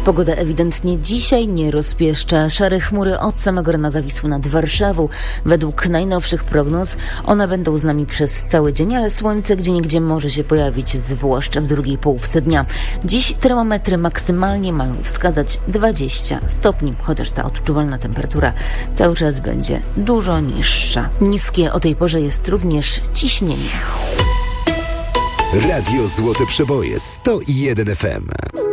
Pogoda ewidentnie dzisiaj nie rozpieszcza. Szare chmury od samego rana zawisły nad Warszawą. Według najnowszych prognoz one będą z nami przez cały dzień, ale słońce gdzieniegdzie może się pojawić, zwłaszcza w drugiej połówce dnia. Dziś termometry maksymalnie mają wskazać 20 stopni, chociaż ta odczuwalna temperatura cały czas będzie dużo niższa. Niskie o tej porze jest również ciśnienie. Radio Złote Przeboje 101 FM.